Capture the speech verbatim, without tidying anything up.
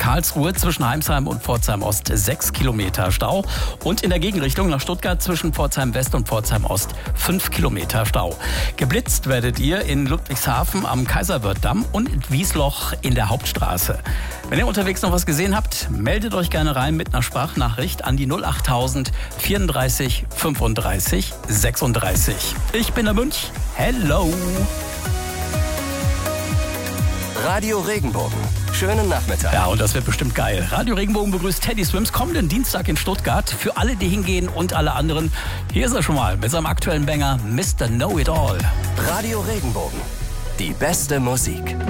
Karlsruhe zwischen Heimsheim und Pforzheim Ost sechs Kilometer Stau. Und in der Gegenrichtung nach Stuttgart zwischen Pforzheim West und Pforzheim Ost fünf Kilometer Stau. Geblitzt werdet ihr in Ludwigshafen am Kaiserwerth-Damm und in Wiesloch in der Hauptstraße. Wenn ihr unterwegs noch was gesehen habt, meldet euch gerne rein mit einer Sprachnachricht an die null achttausend vierunddreißig fünfunddreißig sechsunddreißig. Ich bin der Münch. Hello! Radio Regenbogen. Schönen Nachmittag. Ja, und das wird bestimmt geil. Radio Regenbogen begrüßt Teddy Swims kommenden Dienstag in Stuttgart. Für alle, die hingehen und alle anderen. Hier ist er schon mal mit seinem aktuellen Banger Mister Know It All. Radio Regenbogen. Die beste Musik.